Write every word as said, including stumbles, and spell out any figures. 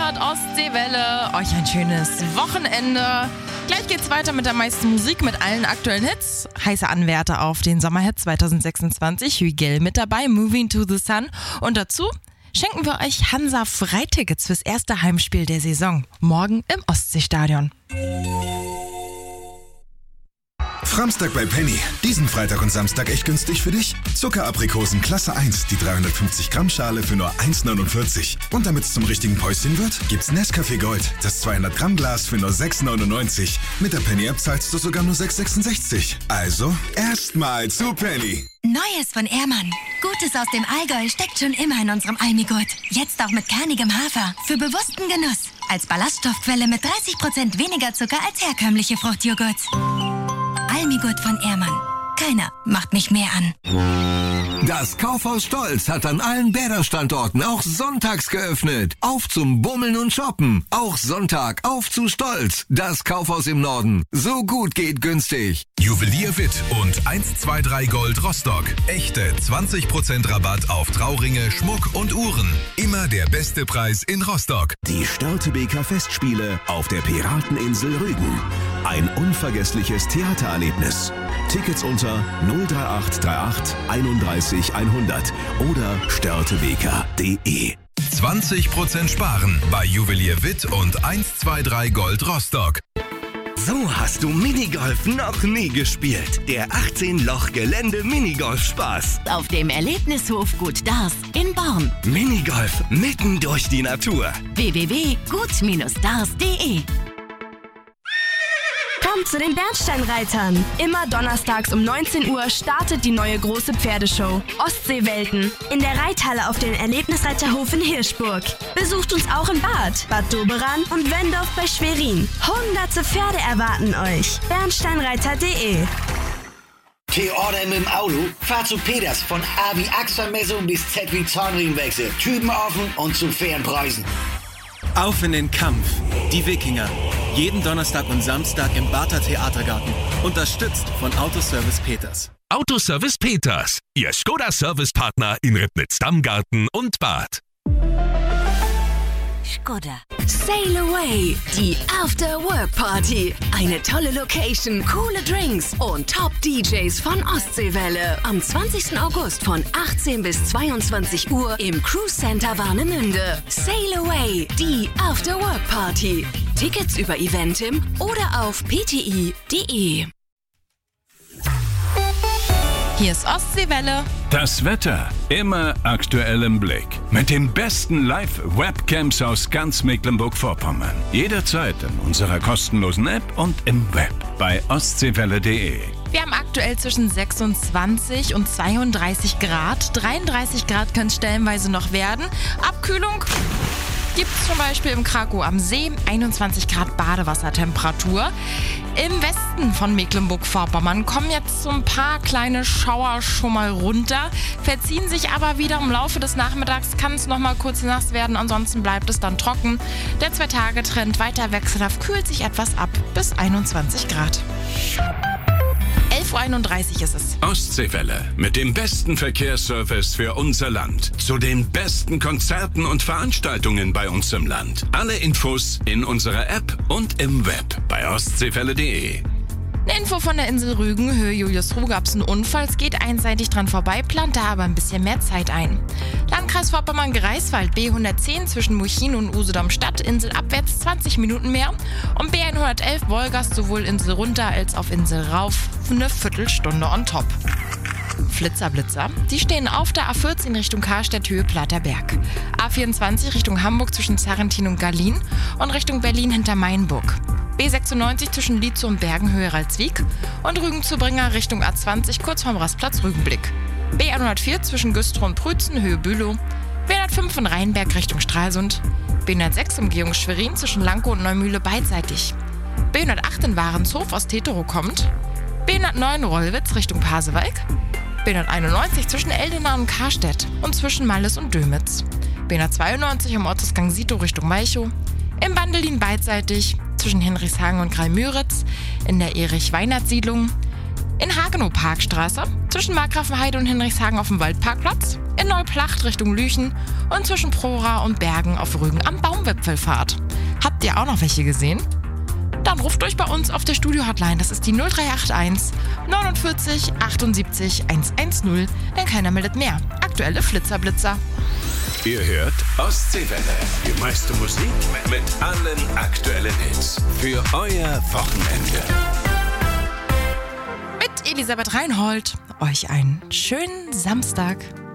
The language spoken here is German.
hört Ostseewelle. Euch ein schönes Wochenende. Gleich geht's weiter mit der meisten Musik, mit allen aktuellen Hits. Heiße Anwärter auf den Sommerhit zwanzig sechsundzwanzig. Hügel mit dabei, Moving to the Sun. Und dazu schenken wir euch Hansa Freitickets fürs erste Heimspiel der Saison. Morgen im Ostseestadion. Framstag bei Penny. Diesen Freitag und Samstag echt günstig für dich. Zuckeraprikosen Klasse eins, die dreihundertfünfzig Gramm Schale für nur eins neunundvierzig. Und damit es zum richtigen Päuschen wird, gibt's Nescafé Gold, das zweihundert Gramm Glas für nur sechs neunundneunzig. Mit der Penny-App zahlst du sogar nur sechs sechsundsechzig. Also, erstmal zu Penny. Neues von Ehrmann. Gutes aus dem Allgäu steckt schon immer in unserem Almigurt. Jetzt auch mit kernigem Hafer. Für bewussten Genuss. Als Ballaststoffquelle mit dreißig Prozent weniger Zucker als herkömmliche Fruchtjoghurts. Almigurt von Ehrmann. Keiner macht mich mehr an. Das Kaufhaus Stolz hat an allen Bäderstandorten auch sonntags geöffnet. Auf zum Bummeln und Shoppen. Auch Sonntag auf zu Stolz. Das Kaufhaus im Norden. So gut geht günstig. Juwelier Witt und eins zwei drei Gold Rostock. Echte zwanzig Prozent Rabatt auf Trauringe, Schmuck und Uhren. Immer der beste Preis in Rostock. Die Störtebeker Festspiele auf der Pirateninsel Rügen. Ein unvergessliches Theatererlebnis. Tickets unter null drei acht drei acht einunddreißig hundert oder störtebeker punkt de. zwanzig Prozent sparen bei Juwelier Witt und eins zwei drei Gold Rostock. So hast du Minigolf noch nie gespielt. Der achtzehn Loch Gelände Minigolf Spaß. Auf dem Erlebnishof Gut Dars in Born. Minigolf mitten durch die Natur. w w w punkt gut dars punkt de. Kommt zu den Bernsteinreitern. Immer donnerstags um neunzehn Uhr startet die neue große Pferdeshow Ostseewelten in der Reithalle auf dem Erlebnisreiterhof in Hirschburg. Besucht uns auch in Bad, Bad Doberan und Wendorf bei Schwerin. Hunderte Pferde erwarten euch. bernsteinreiter punkt de. T-Order mit dem Auto? Fahr zu Peters von A wie Achselmessung bis Z wie Zahnriemenwechsel. Typen offen und zu fairen Preisen. Auf in den Kampf. Die Wikinger. Jeden Donnerstag und Samstag im Barther Theatergarten. Unterstützt von Autoservice Peters. Autoservice Peters. Ihr Skoda-Service-Partner in Ribnitz-Dammgarten und Bad. Skoda. Sail Away, die After-Work-Party. Eine tolle Location, coole Drinks und Top-D Js von Ostseewelle. Am zwanzigsten August von achtzehn bis zweiundzwanzig Uhr im Cruise Center Warnemünde. Sail Away, die After-Work-Party. Tickets über Eventim oder auf p t i punkt de. Hier ist Ostseewelle. Das Wetter immer aktuell im Blick. Mit den besten Live-Webcams aus ganz Mecklenburg-Vorpommern. Jederzeit in unserer kostenlosen App und im Web bei ostseewelle punkt de. Wir haben aktuell zwischen sechsundzwanzig und zweiunddreißig Grad. dreiunddreißig Grad können es stellenweise noch werden. Abkühlung gibt es zum Beispiel im Krakow am See, einundzwanzig Grad Badewassertemperatur. Im Westen von Mecklenburg-Vorpommern kommen jetzt so ein paar kleine Schauer schon mal runter, verziehen sich aber wieder im Laufe des Nachmittags, kann es noch mal kurz nass werden, ansonsten bleibt es dann trocken. Der Zwei-Tage-Trend weiter wechselhaft, kühlt sich etwas ab bis einundzwanzig Grad. elf Uhr einunddreißig ist es. Ostseewelle mit dem besten Verkehrsservice für unser Land. Zu den besten Konzerten und Veranstaltungen bei uns im Land. Alle Infos in unserer App und im Web bei ostseewelle punkt de. Eine Info von der Insel Rügen, Höhe Julius Ruh, gab es einen Unfall. Es geht einseitig dran vorbei, plant da aber ein bisschen mehr Zeit ein. Landkreis Vorpommern-Greifswald, B hundertzehn zwischen Muchin und Usedom-Stadt, Insel abwärts zwanzig Minuten mehr. Und B hundertelf Wolgast sowohl Insel runter als auf Insel rauf eine Viertelstunde on top. Flitzerblitzer, die stehen auf der A vierzehn Richtung Karstadt, Höhe Platterberg. A vierundzwanzig Richtung Hamburg zwischen Zarrentin und Gallien und Richtung Berlin hinter Mainburg. B sechsundneunzig zwischen Lietzow und Bergen, Höhe Ralswiek und Rügen-zu-Bringer Richtung A zwanzig kurz vorm Rastplatz Rügenblick. B hundertvier zwischen Güstrow und Prützen, Höhe Bülow. B hundertfünf in Rheinberg Richtung Stralsund. B hundertsechs Umgehung Schwerin zwischen Lankow und Neumühle beidseitig. B hundertacht in Warenshof aus Teterow kommt. B hundertneun Rollwitz Richtung Pasewalk. B hunderteinundneunzig zwischen Eldena und Karstedt und zwischen Malles und Dömitz. B hundertzweiundneunzig am Ortsgang Sito Richtung Malchow. Im Bandelin beidseitig zwischen Henrichshagen und Greimüritz, in der Erich-Weinert-Siedlung. In Hagenow Parkstraße, zwischen Markgrafenheide und Hinrichshagen auf dem Waldparkplatz, in Neuplacht Richtung Lüchen und zwischen Prora und Bergen auf Rügen am Baumwipfelpfad. Habt ihr auch noch welche gesehen? Dann ruft euch bei uns auf der Studio-Hotline, das ist die null drei acht eins neunundvierzig achtundsiebzig hundertzehn, denn keiner meldet mehr. Aktuelle Flitzerblitzer. Ihr hört Ostseewelle, die meiste Musik mit allen aktuellen Hits für euer Wochenende. Mit Elisabeth Reinhold, euch einen schönen Samstag.